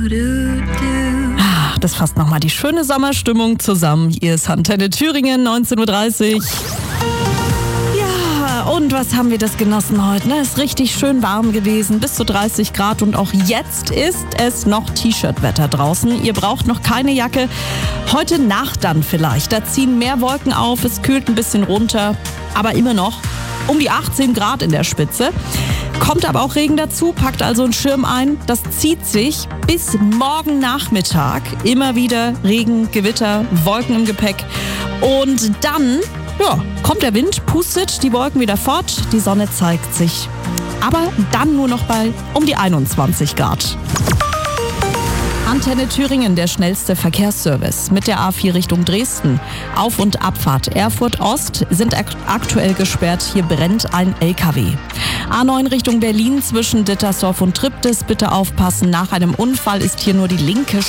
Das fasst nochmal die schöne Sommerstimmung zusammen. Hier ist Antenne Thüringen, 19.30 Uhr. Ja, und was haben wir das genossen heute? Ne? Ist richtig schön warm gewesen, bis zu 30 Grad. Und auch jetzt ist es noch T-Shirt-Wetter draußen. Ihr braucht noch keine Jacke. Heute Nacht dann vielleicht. Da ziehen mehr Wolken auf, es kühlt ein bisschen runter. Aber immer noch um die 18 Grad in der Spitze. Kommt aber auch Regen dazu, packt also einen Schirm ein. Das zieht sich bis morgen Nachmittag. Immer wieder Regen, Gewitter, Wolken im Gepäck. Und dann kommt der Wind, pustet die Wolken wieder fort. Die Sonne zeigt sich. Aber dann nur noch bei um die 21 Grad. Antenne Thüringen, der schnellste Verkehrsservice mit der A4 Richtung Dresden. Auf- und Abfahrt Erfurt Ost sind aktuell gesperrt. Hier brennt ein LKW. A9 Richtung Berlin zwischen Dittersdorf und Triptis. Bitte aufpassen, nach einem Unfall ist hier nur die linke